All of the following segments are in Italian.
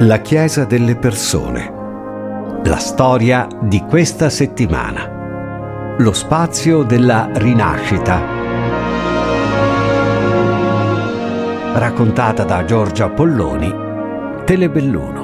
La Chiesa delle persone. La storia di questa settimana. Lo spazio della rinascita. Raccontata da Giorgia Polloni, Telebelluno.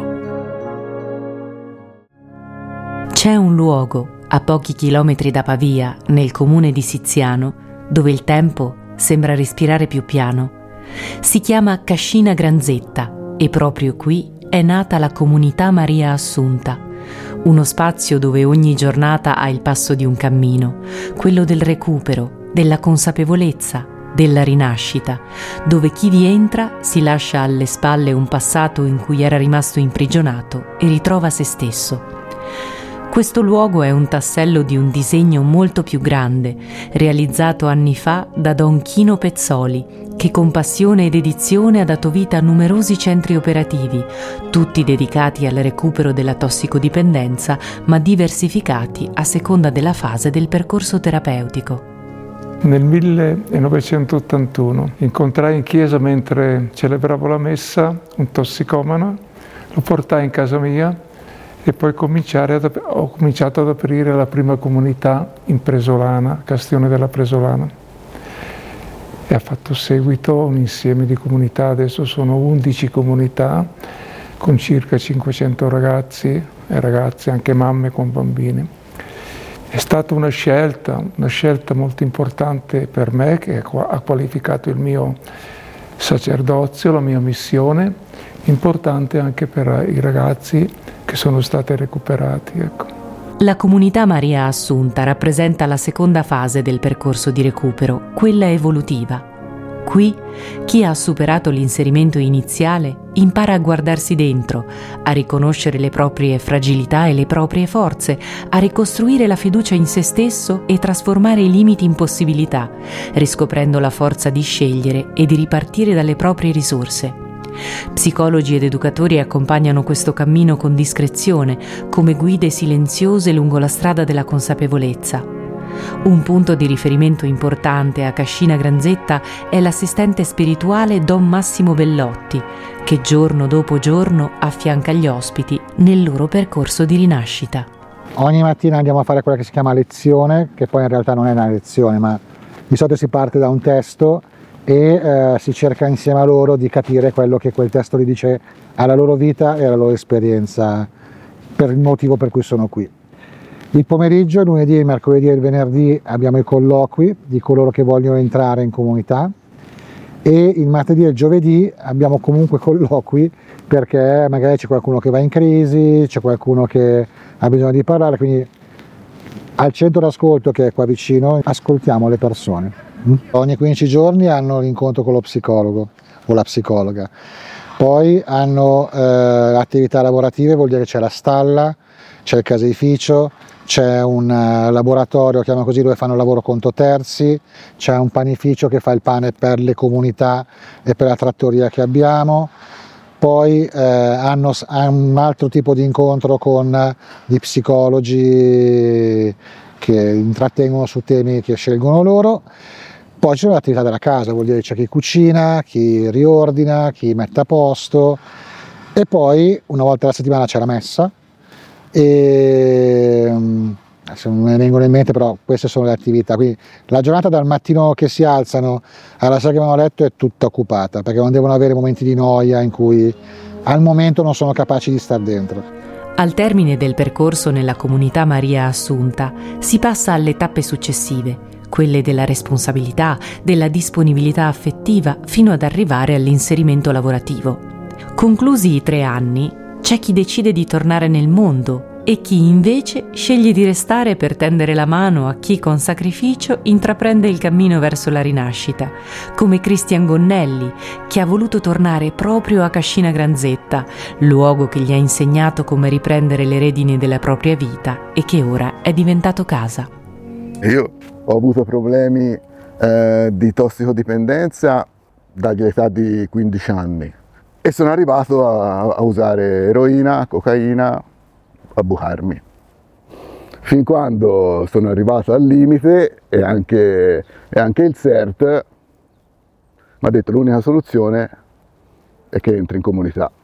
C'è un luogo a pochi chilometri da Pavia, nel comune di Siziano, dove il tempo sembra respirare più piano. Si chiama Cascina Granzetta e proprio qui è nata la Comunità Maria Assunta, uno spazio dove ogni giornata ha il passo di un cammino, quello del recupero, della consapevolezza, della rinascita, dove chi vi entra si lascia alle spalle un passato in cui era rimasto imprigionato e ritrova se stesso. Questo luogo è un tassello di un disegno molto più grande, realizzato anni fa da Don Chino Pezzoli, che con passione ed dedizione ha dato vita a numerosi centri operativi, tutti dedicati al recupero della tossicodipendenza, ma diversificati a seconda della fase del percorso terapeutico. Nel 1981 incontrai in chiesa mentre celebravo la messa un tossicomano, lo portai in casa mia e poi ho cominciato ad aprire la prima comunità in Presolana, Castione della Presolana. E ha fatto seguito un insieme di comunità, adesso sono 11 comunità con circa 500 ragazzi e ragazze, anche mamme con bambini. È stata una scelta molto importante per me, che ha qualificato il mio sacerdozio, la mia missione, importante anche per i ragazzi che sono stati recuperati. Ecco. La Comunità Maria Assunta rappresenta la seconda fase del percorso di recupero, quella evolutiva. Qui chi ha superato l'inserimento iniziale impara a guardarsi dentro, a riconoscere le proprie fragilità e le proprie forze, a ricostruire la fiducia in se stesso e trasformare i limiti in possibilità, riscoprendo la forza di scegliere e di ripartire dalle proprie risorse. Psicologi ed educatori accompagnano questo cammino con discrezione, come guide silenziose lungo la strada della consapevolezza. Un punto di riferimento importante a Cascina Granzetta è l'assistente spirituale Don Massimo Bellotti, che giorno dopo giorno affianca gli ospiti nel loro percorso di rinascita. Ogni mattina andiamo a fare quella che si chiama lezione, che poi in realtà non è una lezione, ma di solito si parte da un testo e si cerca insieme a loro di capire quello che quel testo gli dice alla loro vita e alla loro esperienza, per il motivo per cui sono qui. Il pomeriggio, il lunedì, il mercoledì e il venerdì abbiamo i colloqui di coloro che vogliono entrare in comunità e il martedì e il giovedì abbiamo comunque colloqui perché magari c'è qualcuno che va in crisi, c'è qualcuno che ha bisogno di parlare, quindi al centro d'ascolto che è qua vicino ascoltiamo le persone. Ogni 15 giorni hanno l'incontro con lo psicologo o la psicologa, poi hanno attività lavorative, vuol dire che c'è la stalla, c'è il caseificio, c'è un laboratorio, chiamano così, dove fanno lavoro conto terzi, c'è un panificio che fa il pane per le comunità e per la trattoria che abbiamo, poi hanno un altro tipo di incontro con gli psicologi che intrattengono su temi che scelgono loro. Poi c'è l'attività della casa, vuol dire c'è chi cucina, chi riordina, chi mette a posto e poi una volta alla settimana c'è la messa e adesso non me ne vengono in mente, però queste sono le attività. Quindi la giornata dal mattino che si alzano alla sera che vanno a letto è tutta occupata perché non devono avere momenti di noia in cui al momento non sono capaci di star dentro. Al termine del percorso nella Comunità Maria Assunta si passa alle tappe successive, quelle della responsabilità, della disponibilità affettiva, fino ad arrivare all'inserimento lavorativo. Conclusi i 3 anni, c'è chi decide di tornare nel mondo e chi invece sceglie di restare per tendere la mano a chi con sacrificio intraprende il cammino verso la rinascita, come Cristian Gonnelli, che ha voluto tornare proprio a Cascina Granzetta, luogo che gli ha insegnato come riprendere le redini della propria vita e che ora è diventato casa. Io ho avuto problemi di tossicodipendenza dall'età di 15 anni e sono arrivato a usare eroina, cocaina, a bucarmi. Fin quando sono arrivato al limite e anche il CERT mi ha detto l'unica soluzione è che entri in comunità.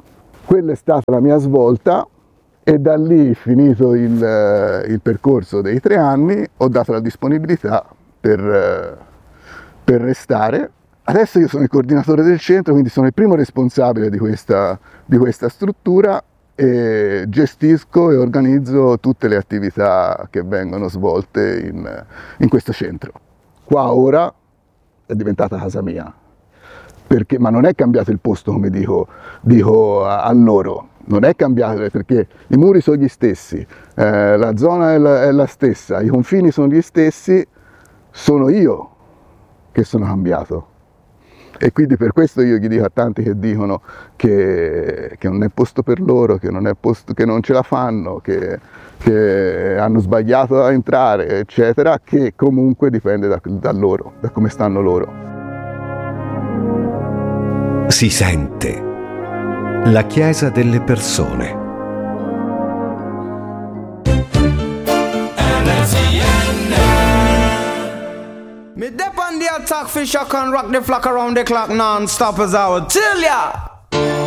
Quella è stata la mia svolta e da lì, finito il percorso dei 3 anni, ho dato la disponibilità per restare. Adesso io sono il coordinatore del centro, quindi sono il primo responsabile di questa struttura e gestisco e organizzo tutte le attività che vengono svolte in questo centro. Qua ora è diventata casa mia, ma non è cambiato il posto, come dico a loro, non è cambiato perché i muri sono gli stessi, la zona è la stessa, i confini sono gli stessi, sono io che sono cambiato. E quindi per questo io gli dico a tanti che dicono che non è posto per loro, che non ce la fanno, che hanno sbagliato a entrare, eccetera, che comunque dipende da loro, da come stanno loro. Si sente la Chiesa delle persone. Me dep on the attack, fish I can rock the flock around the clock non-stop as I would tell ya.